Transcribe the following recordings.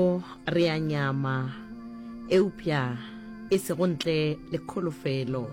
re a nyama eupša e sego ntle le kholofelo.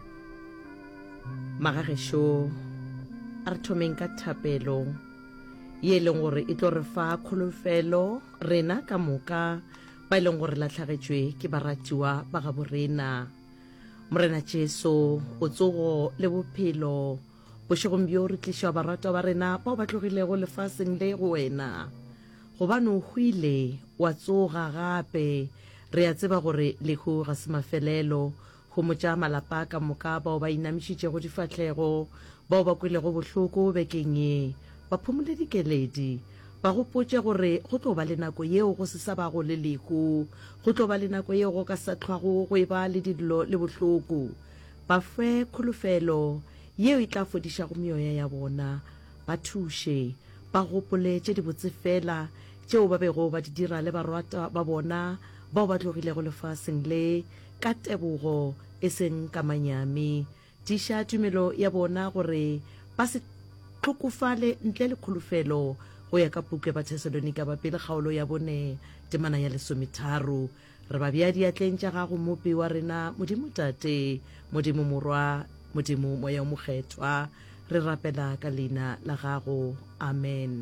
Magagešo a re thomeng ka thapelo ye e leng gore e tlo re fa kholofelo rena ka moka ba e leng gore latlhagetšwe ke baratiwa ba ga borena. Morena Jesu o tsogo le bophelo bošegong bjo re tlišwa baratwa ba rena bao ba tlogilego lefaseng le go wena, gobane o hwile wa tsoga gape. Re a tseba gore lehu ga se mafelelo go motša malapa ka moka bao ba inamišitšego difatlhego, bao ba kwelego bohloko bekeng ye, ba phumole dikeledi, ba gopotše gore go tlo ba le nako yeo go se sa bago le lehu, go tlo ba le nako yeo go ka sa tlhwago go e ba le dillo le bohloko. Ba fe kholofelo yeo e tla fodišago meoya ya bona, ba thuše, ba gopole tše di botse fela tšeo ba bego ba di dira le barata ba bona bao ba tlogilego lefaseng le ka tebogo e seng ka manyami. Diša tumelo ya bona gore ba se tlhokofale ntle le kholofelo go ya ka puku ya Bathesalonika ba pele kgaolo ya bone temana ya 13. Re ba bea diatleng tša gago mope wa rena, Modimo Tate, Modimo Morwa, Modimo Moya o Mokgethwa. Re rapela ka leina la gago, amen.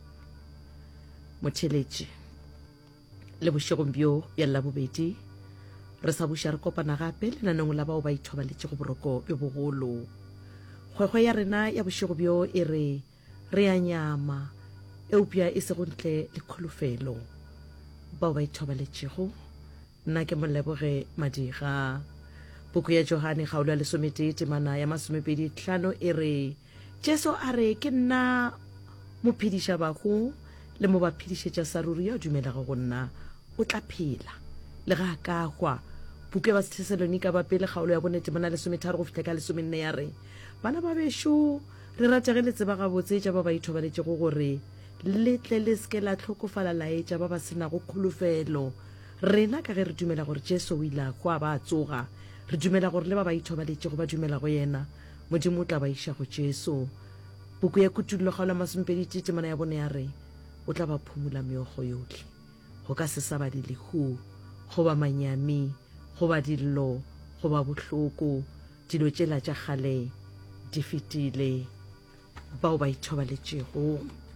Motheletši le bošegong bjo ya labobedi re sa buša re kopana gape lenaneng la bao ba ithobaletše go boroko bjo bogolo. Kgwekgwe ya rena ya bošego bjo e re a nyama eupša e sego ntle le kholofelo. Bao ba ithobaletšego nna ke Moleboge Madiga. Puku ya Johane kgaolo ya 11 temana ya 25 e re Jesu a re ke nna mophediša bahu le mo ba phedišetša saruri ya dumelago go nna o tla phela le ga ka hwa. Puku ya Bathesalonika ba pele kgaolo ya bone temana 13 go fihla ka 14 ya re bana ba bešo re ratege le tseba gabotse tša ba ba ithobaletšego gore letle le seke la tlhokofala laetša ba ba senago kholofelo. Rena ka ge re dumela gore Jesu o ile a hwa ba tsoga, re dumela gore le ba ba ithobaletšego ba dumela go yena, Modimo o tla ba iša go Jesu. Puku ya Kutullo kgaolo ya 20 temana ya bone ya re o tla ba phumula meogo yotlhe, go ka se sa ba di lehu, go ba manyami, go ba dillo, go ba bohloko, dilo tšela tša kgale di fetile. Bao ba ithobaletšego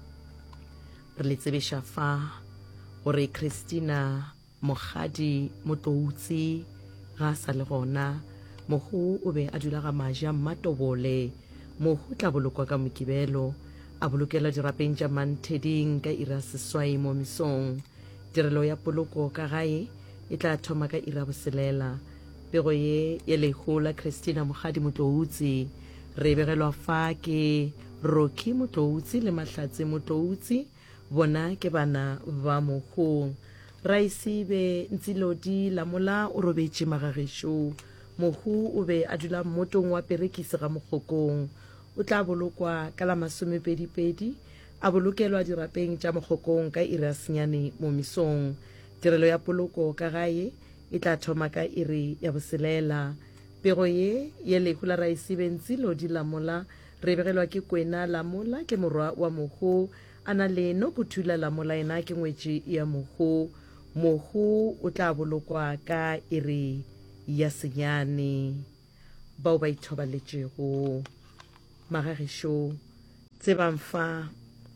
re le tsebeša fa gore Christina Mogadi Motloutsi ga a sa le gona. Mohu o be a dula ga maja Mmatobole. Mohu tla bolokwa ka Mokibelo, a bolokelwa dirapeng tša Mantheding ka ira seswai mo mesong. Tirelo ya poloko ka gae e tla thoma ka ira boselela. Pego ye ya lehu la Christina Mogadi Motloutsi re begelwa fa ke Rocky Motloutsi le Mahlatse Motloutsi, bona ke bana ba mohu. Raisibe Ntsilodi Lamola o robetše Magagešo. Mohu o be a dula mmotong wa Perekise ga Mokgokong. O tla bolokwa ka la 22, a bolokelwa dirapeng tša Mokgokong ka ira senyane mo mesong. Tirelo ya poloko ka gae e tla thoma ka iri ya boselela. Pego ye ya lehu la Raisibe Ntsilodi Lamola re begelwa ke Kwena Lamola, ke morwa wa mohu. A na le Nokuthula Lamola, ena ke ngwetši ya mohu. Mohu o tla bolokwa ka iri ya senyane. Bao ba ithobaletšego Magagešo tsebang fa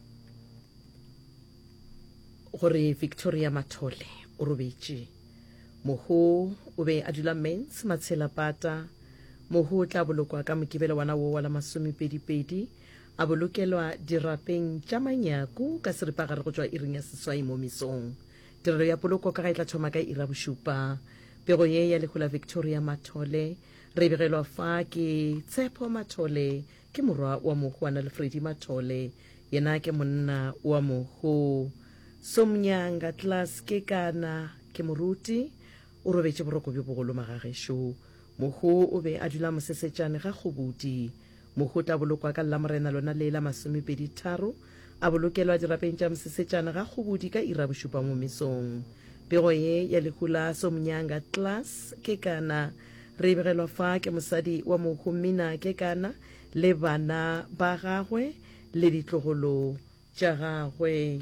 gore Victoria Mathole o robetše. Mohu o be a dula Mens Matshelapata. Mohu o tla bolokwa ka Mokibelo wana wo wa la 22, a bolokelwa dirapeng tša Manyaku ka seripagare go tšwa iring ya seswai mo mesong. Tirelo ya poloko ka ga e tla thoma ka ira bošupa. Pego ye ya lehu la Victoria Mathole re begelwa fa ke Tshepo Mathole, ke morwa wa mohu. Ana le Fredi Mathole, yena ke monna wa mohu. Somnyanga Tlas ke kana ke moruti o robetše boroko bjo bogolo Magagešo. Mohu o be a dula Mosesetšane ga Kgobudi. Mohu tla bolokwa ka Lamorena lona le la 23, a bolokelwa dirapeng tša Mosesetšane ga Kgobudi ka ira bošupa mo mesong. Pego ye ya lehu la Somnyanga Tlas ke kana re begelwa fa ke mosadi wa mohu Mmina ke kana le bana ba gagwe le ditlogolo tša gagwe.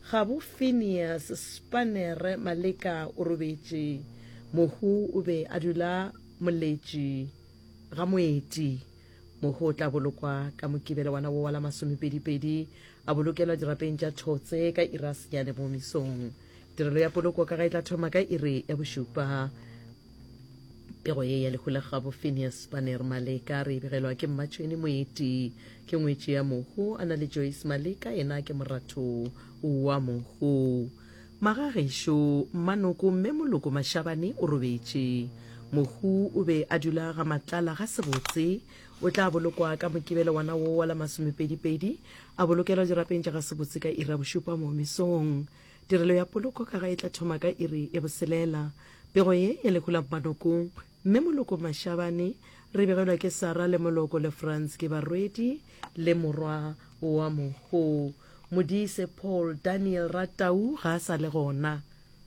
Gabo Phineas Spanere Maleka o robetše. Mohu o be a dula moletši ga moeti. Mohu o tla bolokwa ka mokibelo wa nawo wa la masomepedipedi a bolokelwa dirapeng tša thotse ka ira senyane mo mesong. Tirelo ya poloko ka ga e tla thoma ka iri ya bošupa. Pego ye ya lehu la Gabo Phineas Spanere Maleka re begelwa ke mmatšhweni moeti ke ngwetši ya Mohu a na le Joyce Maleka yena ke moratho wa Mohu. Magagešo Mmanoko mme Moloko Mashabane o robetše. Mohu o be a dula ga matlala ga sebotse o tla bolokwa ka mokibelo wa nawo wa la masomepedipedi a bolokelwa dirapeng tša ga sebotse ka ira bošupa mo mesong. Tirelo ya poloko ka ga e tla thoma ka iri ya boselela. Pego ye ya lehu la Mmanoko mme Moloko Mashabane re begelwa ke Sara le Moloko le France ke barwedi le morwa wa Mohu. Modise Paul Daniel Ratau ga a sa le gona.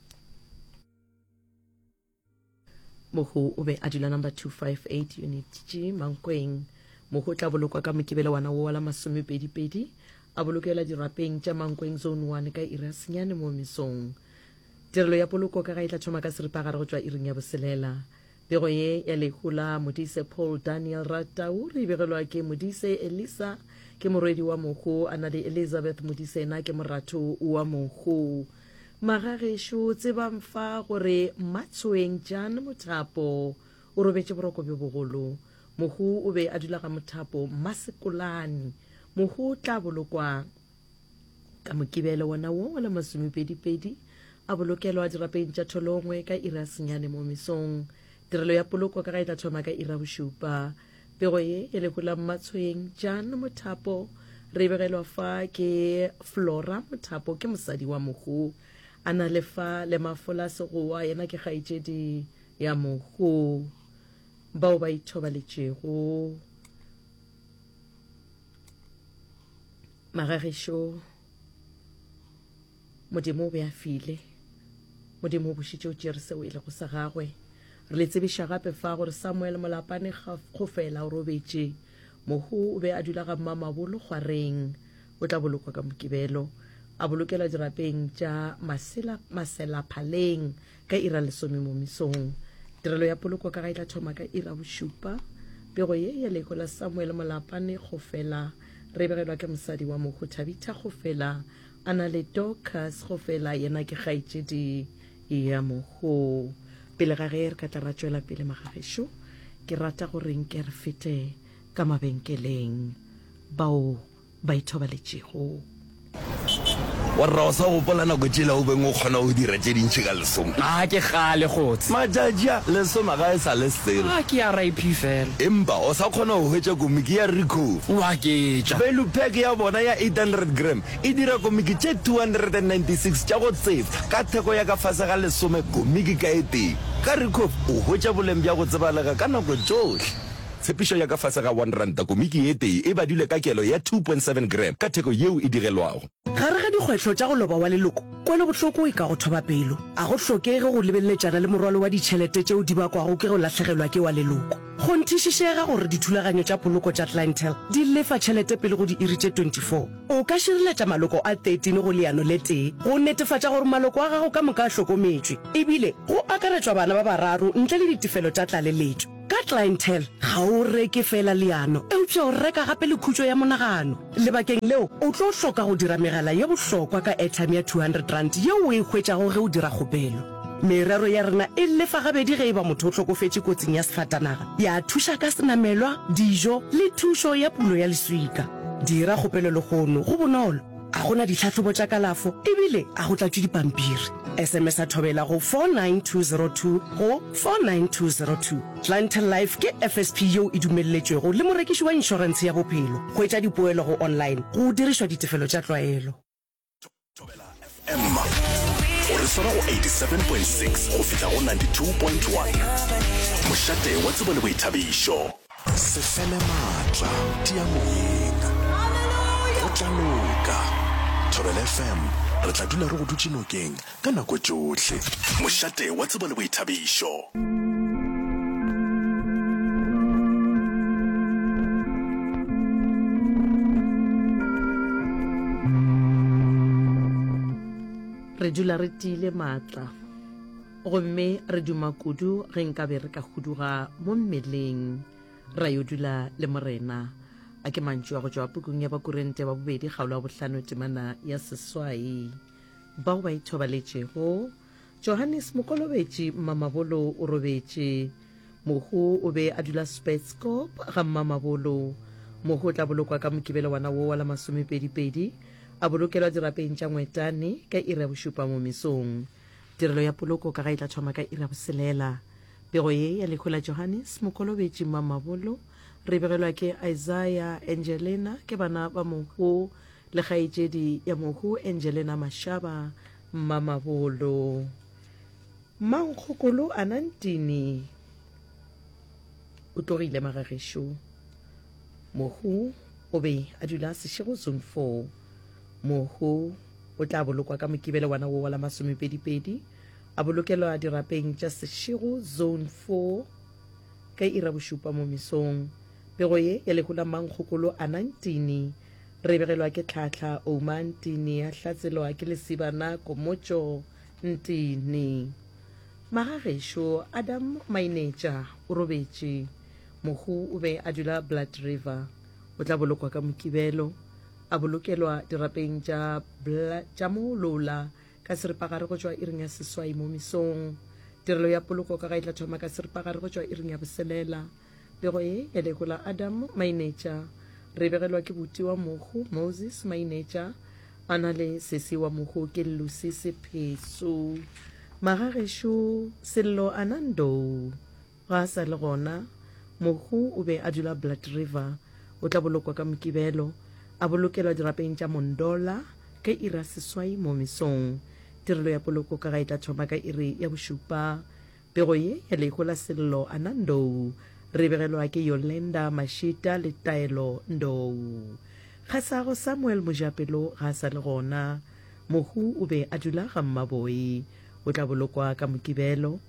Mohu o be a dula number 258 unit G Mankweng. Mohu tla bolokwa ka mokibelo wa nawo wa la masomepedipedi a bolokela dirapeng tša Mankweng zone 1 ka ira senyane mo mesong. Tirelo ya poloko ka ga e tla thoma ka seripagare go tšwa iring ya boselela. Pego ye ya lehu la Modise Paul Daniel Ratau re begelwa ke Modise Elisa ke morwedi wa Mohu a na le Elizabeth Modise ena ke moratho wa Mohu. Magagešo tseba mfa gore Matsoeng Jan Mothapo o robetše boroko bjo bogolo. Mohu o be a dula ga Mothapo Masekolane. Mohu tla bolokwa ka mokibelo wa nawo wa la masomepedipedi a bolokelwa dirapeng tša Tholongwe ka ira senyane mo mesong. Tirelo ya poloko ka ga e tla thoma ka ira bošupa. Pego ye e lehu la Matsoeng Jan Mothapo re begelwa fa ke Flora Mothapo ke mosadi wa Mohu a na le fa le mafola segoa yena ke kgaetšedi ya Mohu bao ba ithobaletšego. Magagešo Modimo o be a file. Modimo o bošitše o tšere seo e lego sa gagwe. Re le tsebiša gape fa gore Samuel Molapane go fela o robetše. Mohu o be a dula ga Mmamabolo Kgwareng o tla bolokwa ka mokibelo a bolokela dirapeng tša Maselaphaleng ka ira lesome mo mesong. Tirelo ya poloko ka ga e tla thoma ka ira bošupa. Pego ye ya leko la Samuel Molapane go fela re begelwa ke mosadi wa Mohu Thabitha go fela a na le Dorcas go fela yena ke kgaetšedi ya Mohu. Pele ga ge re ka tla ra tšwela pele magagešo ke rata gore nke re fete ka mabenkeleng bao ba ithobaletšego. wa rra o sa gopola nako tšela o beng o kgona go dira tše dintšhi ka lesome a ke gale gotse matšatšia lesome ga e sa le sele a ke ya rip fela empa o sa kgona go hwetša komiki ya recof wa ketša value pack ya bona ya 800 gram e dira komiki tše 296 tša go tsefa ka theko ya ka fase ga lesome komiki ka e teng ka recof o hwetša boleng bja go tsebalega ka nako tšohle tshepišo ya ka fase ga 1 ranta komiki ye tee e badile ka kelo ya 2.7 gram ka theko yeo e digelwago gare ga dikgwetlho tša go loba wa leloko kwele bohloko e ka go thoba pelo a go hlokege go lebeleletšana le morwalo wa ditšhelete tšeo di bakwago ke go lahlegelwa ke wa leloko go nthišišega gore dithulaganyo tša poloko tša clientele di lefa tšhelete pele go di iri tše 24 o ka šireletša maloko a 13 go leano le tee go netefatša gore maloko a gago ka moka a hlokometšwe ebile go akaretšwa bana ba bararo ntle le ditefelo tša tlaleletšo ka clientele ga o reke fela leano eupša o reka gape le khutšo ya monagano lebakeng leo o tlo hloka go dira megala ye bohlokwa ka airtime ya 200 rand yeo o e hwetšago ge o dira kgopelo merero ya rena e lefa gabedi ge e ba motho o hlokofetše kotsing ya sefatanaga ya thuša ka senamelwa dijo le thušo ya pulo ya leswika dira kgopelo legono go bonolo a gona ditlhatlhobo tša kalafo ebile a go tlatšwe dipampiri SMS a thobela go 49202 go 49202 clientele life ke FSP yeo e dumelletšwego le morekiši wa inšorense ya bophelo go etša dipoelo go online go dirišwa ditefelo tša tlwaelo o re swara go 87.6 go fihla go 92.1 mošate wa tsebo le boithabišo se fele maatla tia moyeng go tla loka Thobela FM re tla dula re go dutše nokeng ka nako tšohle mošate wa tsebo le boithabišo re dula re tiile maatla gomme re duma kudu ge nkabe re ka huduga mo mmeleng ra yo dula le morena a ke mantšu a go tšwa pukung ya bakurente ba bobedi kgaolo ya bohlano temana ya seswai bao ba ithobaletšego Johannes Mokolobetši Mamabolo o robetše mohu o be a dula Spetscop ga Mamabolo mohu o tla bolokwa ka mokibelo wana wo wa la 2022 a bolokelwa dirapeng tša ngwetane ka ira bošupa mo mesong tirelo ya poloko ka ga e tla thoma ka ira boselela pego ye ya lekgola Johannes Mokolobetši Mamabolo re begelwa ke Isaiah Angelina ke bana ba mohu le kgaetšedi ya mohu Angelina Mashaba Mamabolo Mankgokolo a Nantini o tlogile magagešo mohu o be a dula Seshego Zone 4 mohu o tla bolokwa ka mokibelo wana wo wa la 2022 a bolokelwa dirapeng tša Seshego Zone 4 ka ira bošupa mo mesong pego ye ya legola Mankgokolo a Nantini re begelwa ke Tlhatlha Ouma Ntini a hlatselwa ke Lesibana Komotšo Ntini magagešo Adam Maineja o robetše mohu o be a dula Blood River o tla bolokwa ka mokibelo a bolokelwa dirapeng tša mo Lola ka seripagare go tšwa iring ya seswai mo mesong tirelo ya poloko ka ga e tla thoma ka seripagare go tšwa iring ya boselela pego ye ya lekola Adam Maineja re begelwa ke buti wa mohu Moses Maineja a na le sesi wa mohu ke Lucy Sepheso magagešo Sello Anando ga sa le gona mohu o be a dula Blood River o tla bolokwa ka mokibelo a bolokelwa dirapeng tša Mondola ka ira seswai mo mesong tirelo ya poloko ka ga e tla thoma ka iri ya bošupa pego ye ya legola Sello Anando re begelwa ke Yolanda Mashita le Taelo Ndou kgasago Samuel Mojapelo ga sa le gona mohu o be a dula ga Mmaboi o tla bolokwa ka mokibelo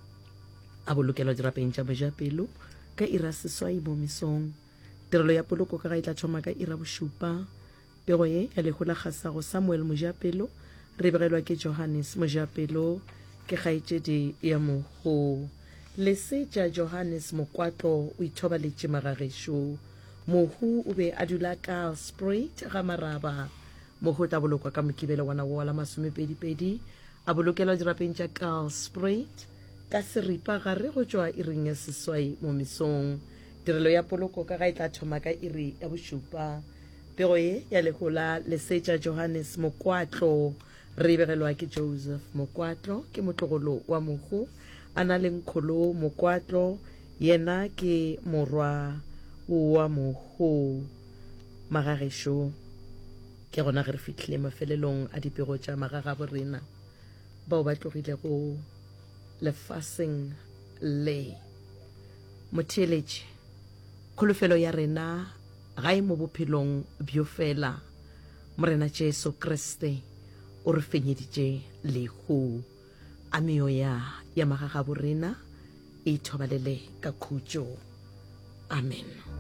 a bolokelwa dirapeng tša Mojapelo ka ira seswai mo mesong tirelo ya poloko ka ga e tla thoma ka ira bošupa pego ye ya legola kgasago Samuel Mojapelo re begelwa ke Johannes Mojapelo ke kgaetšedi ya mohu lesetša Johannes Mokwatlo o ithobaletše magagešo mohu o be a dula Karl Spruit ga Maraba mohu o tla bolokwa ka mokibelo wana wo wa la 2022 a bolokelwa dirapeng tša Karl Spruit ka seripa gare go tšwa iring ya seswai mo mesong tirelo ya poloko ka ga e tla thoma ka iri ya bošupa pego ye ya legola lesetša Johannes Mokwatlo re begelwa ke Joseph Mokwatlo ke motlogolo wa mohu a na le Nkgolo Mokwatlo yena ke morwa wa mohu magagešo ke gona ge re fihlile mafelelong a dipego tša magaga borena bao ba tlogilego lefaseng le motheeletši kholofelo ya rena ga e mo bophelong bjo fela morena Jesu Kriste o re fenyeditše lehu a meoya ya magaga borena e ithobalele ka khutšo amen